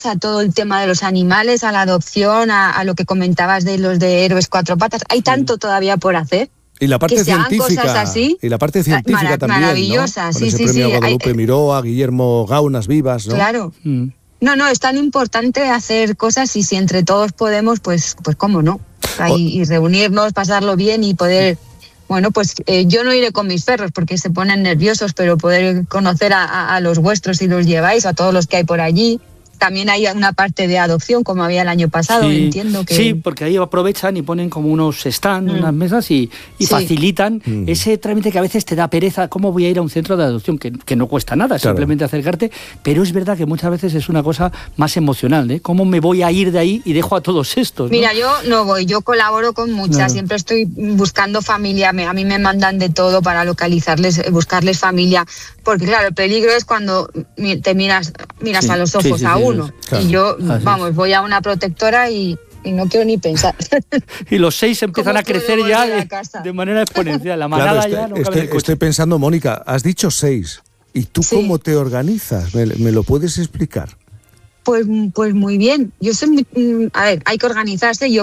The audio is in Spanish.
a todo el tema de los animales, a la adopción, a lo que comentabas de los de héroes cuatro patas. Hay tanto todavía por hacer. Y la parte que se hagan científica, cosas así, y la parte científica también, maravillosa, ¿no? Con sí, ese sí, premio sí. a Guadalupe Miró, a Guillermo Gaunas Vivas, ¿no? Claro. No, es tan importante hacer cosas y si entre todos podemos, pues cómo no. Y reunirnos, pasarlo bien y poder... Bueno, pues yo no iré con mis perros porque se ponen nerviosos, pero poder conocer a los vuestros si los lleváis, a todos los que hay por allí. También hay una parte de adopción, como había el año pasado, sí, entiendo que... Sí, porque ahí aprovechan y ponen como unos stands, unas mesas y facilitan ese trámite que a veces te da pereza. ¿Cómo voy a ir a un centro de adopción? Que no cuesta nada, claro, simplemente acercarte, pero es verdad que muchas veces es una cosa más emocional, ¿eh? ¿Cómo me voy a ir de ahí y dejo a todos estos, ¿no? Mira, yo no voy, yo colaboro con muchas, claro. Siempre estoy buscando familia, a mí me mandan de todo para localizarles, buscarles familia, porque claro, el peligro es cuando te miras a los ojos a uno. Claro. Y yo, voy a una protectora y no quiero ni pensar. Y los 6 empiezan a crecer ya de manera exponencial. La manada ya no cabe en el coche. Estoy pensando, Mónica, has dicho 6. ¿Y tú cómo te organizas? ¿Me lo puedes explicar? Pues muy bien. Yo soy hay que organizarse. Yo